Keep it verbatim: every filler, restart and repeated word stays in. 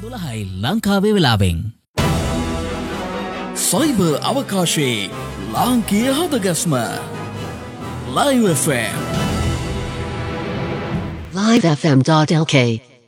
දොළහයි ලංකාවේ වෙලාවෙන්. සයිබර් අවකාශයේ ලාංකීය හදගස්ම Live F M live f m dot l k